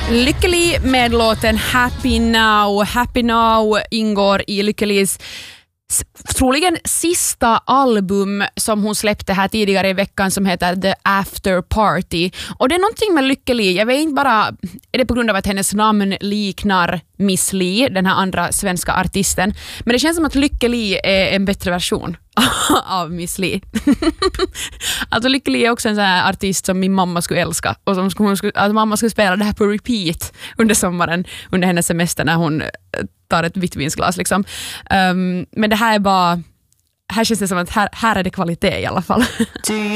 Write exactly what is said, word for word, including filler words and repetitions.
Lykke Li med låten Happy Now. Happy Now ingår i Lykke Lis troligen sista album som hon släppte här tidigare i veckan som heter The After Party. Och det är någonting med Lykke Li. Jag vet inte bara, är det på grund av att hennes namn liknar Miss Li, den här andra svenska artisten. Men det känns som att Lykke Li är en bättre version av Miss Li. Alltså Lykke Li är också en sån här artist som min mamma skulle älska. Och som hon skulle, att mamma skulle spela det här på repeat under sommaren, under hennes semester när hon tar ett vitvinsglas liksom. Um, men det här är bara, här känns det som att här, här är det kvalitet i alla fall.